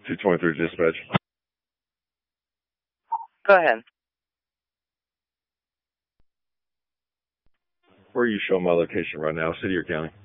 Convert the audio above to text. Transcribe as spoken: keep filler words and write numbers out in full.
two twenty-three dispatch. Go ahead. Where are you showing my location right now, city or county?